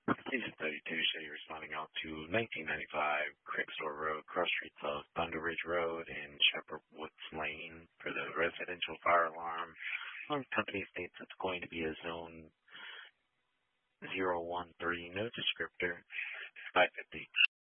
Agent 32 show you responding out to 1995 Cripstore Road, cross streets of Thunder Ridge Road and Shepherd Woods Lane for the residential fire alarm. Our company states it's going to be a zone 013, no descriptor, 550.